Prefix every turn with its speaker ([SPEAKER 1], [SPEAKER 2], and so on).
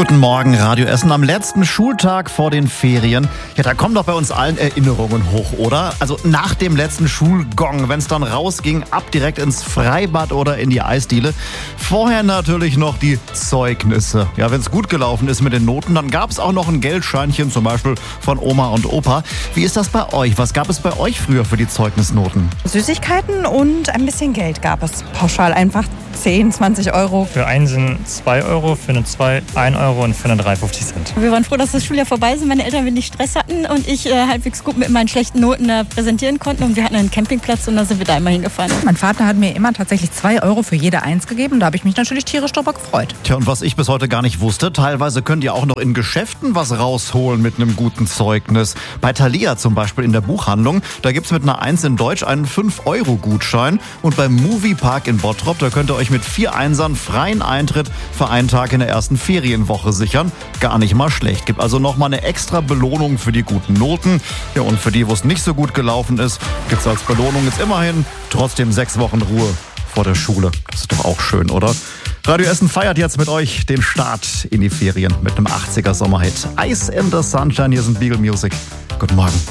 [SPEAKER 1] Guten Morgen, Radio Essen. Am letzten Schultag vor den Ferien. Ja, da kommen doch bei uns allen Erinnerungen hoch, oder? Also nach dem letzten Schulgong, wenn es dann rausging, ab direkt ins Freibad oder in die Eisdiele. Vorher natürlich noch die Zeugnisse. Ja, wenn es gut gelaufen ist mit den Noten, dann gab es auch noch ein Geldscheinchen, zum Beispiel von Oma und Opa. Wie ist das bei euch? Was gab es bei euch früher für die Zeugnisnoten?
[SPEAKER 2] Süßigkeiten und ein bisschen Geld gab es. Pauschal einfach 10, 20 Euro.
[SPEAKER 3] Für einen sind 2 Euro, für eine 2 1 Euro und für eine 3,50 Cent.
[SPEAKER 4] Wir waren froh, dass das Schuljahr vorbei ist, meine Eltern wenig Stress hatten und ich halbwegs gut mit meinen schlechten Noten präsentieren konnten. Und wir hatten einen Campingplatz und da sind wir da immer hingefahren.
[SPEAKER 2] Mein Vater hat mir immer tatsächlich 2 Euro für jede Eins gegeben. Da habe ich mich natürlich tierisch drüber gefreut.
[SPEAKER 1] Tja, und was ich bis heute gar nicht wusste, teilweise könnt ihr auch noch in Geschäften was rausholen mit einem guten Zeugnis. Bei Thalia zum Beispiel in der Buchhandlung, da gibt's mit einer 1 in Deutsch einen 5-Euro-Gutschein. Und beim Moviepark in Bottrop, da könnt ihr euch mit 4 Einsern freien Eintritt für einen Tag in der ersten Ferienwoche sichern. Gar nicht mal schlecht. Gibt also nochmal eine extra Belohnung für die guten Noten. Ja, und für die, wo es nicht so gut gelaufen ist, gibt's als Belohnung jetzt immerhin trotzdem 6 Wochen Ruhe vor der Schule. Das ist doch auch schön, oder? Radio Essen feiert jetzt mit euch den Start in die Ferien mit einem 80er Sommerhit. Ice in the Sunshine, hier sind Beagle Music. Guten Morgen.